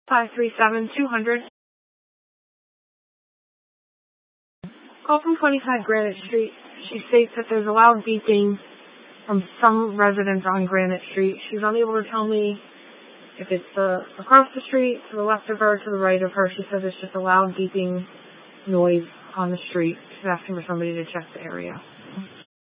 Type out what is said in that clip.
537-200. Call from 25 Granite Street. She states that there's a loud beeping from some residents on Granite Street. She's unable to tell me if it's across the street, to the left of her, to the right of her. She says it's just a loud beeping noise on the street. She's asking for somebody to check the area.